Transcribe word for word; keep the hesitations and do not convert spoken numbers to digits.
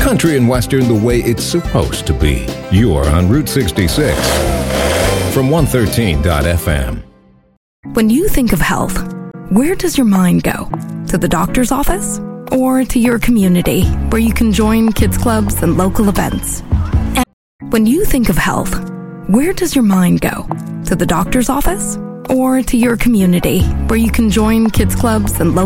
Country and Western the way it's supposed to be. You're on Route sixty-six from one thirteen dot F M. When you think of health, where does your mind go? To the doctor's office? Or to your community, where you can join kids clubs and local events? And when you think of health, where does your mind go? To the doctor's office? Or to your community, where you can join kids clubs and local